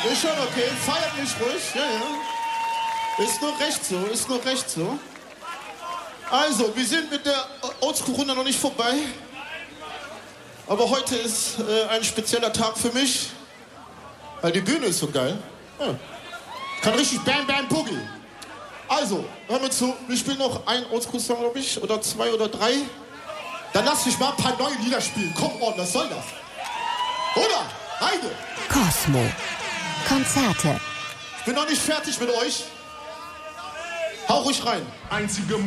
Ist schon okay, feiert mich ruhig, ja, ja. Ist nur recht so, ist nur recht so. Also, wir sind mit der Oldschool-Runde noch nicht vorbei. Aber heute ist ein spezieller Tag für mich. Weil die Bühne ist so geil. Ja. Kann richtig Bam Bam Boogie. Also, hör mir zu, wir spielen noch einen Oldschool-Song, glaube ich, oder 2 oder 3. Dann lass mich mal ein paar neue Lieder spielen. Komm on, was soll das? Oder? Heide! Cosmo. Konzerte. Ich bin noch nicht fertig mit euch. Hau ruhig rein. Einzige